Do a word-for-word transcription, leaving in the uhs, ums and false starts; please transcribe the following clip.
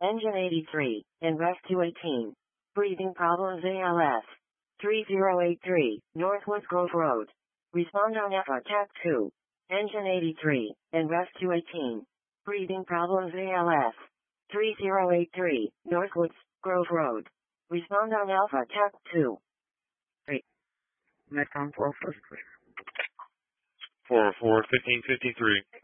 Engine eighty-three, and ref two eighteen. Breathing problems A L S. three zero eight three, Northwoods Grove Road. Respond on F R T A C two. Engine eighty-three, and ref two eighteen. Breathing problems A L S. three zero eight three, Northwoods Grove Road. Respond on Alpha T A C two. Hey, Metcon four four four oh four, fifteen fifty-three.